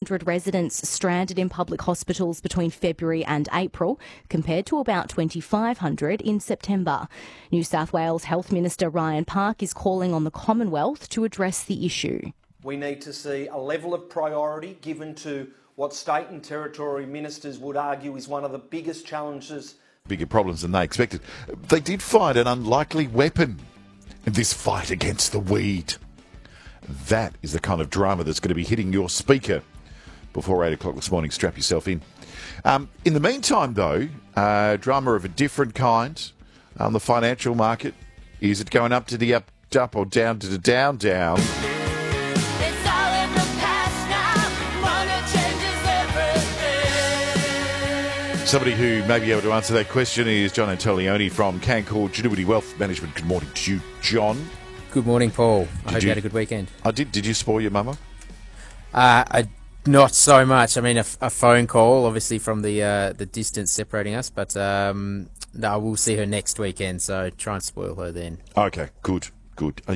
100 residents stranded in public hospitals between February and April, compared to about 2,500 in September. New South Wales Health Minister Ryan Park is calling on the Commonwealth to address the issue. We need to see a level of priority given to what state and territory ministers would argue is one of the biggest challenges. Bigger problems than they expected. They did find an unlikely weapon in this fight against the weed. That is the kind of drama that's going to be hitting your speaker before 8 o'clock this morning. Strap yourself in. In the meantime, though, drama of a different kind on the financial market. Is it going up to the up or down to the down? Somebody who may be able to answer that question is John Antonioni from Canaccord Genuity Wealth Management. Good morning to you, John. Good morning, Paul. I hope you had a good weekend. I did. Did you spoil your mama? Not so much. I mean, a phone call, obviously, from the distance separating us, but no, we'll see her next weekend, so try and spoil her then. Okay, good.